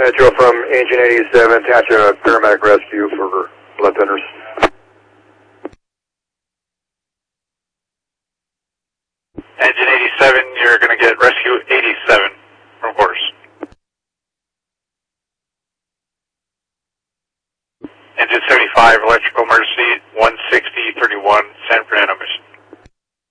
Metro from Engine 87, attach a paramedic rescue for blood thinners. Engine 87, you're going to get rescue 87 from course. Engine 75, electrical emergency 160-31, San Fernando.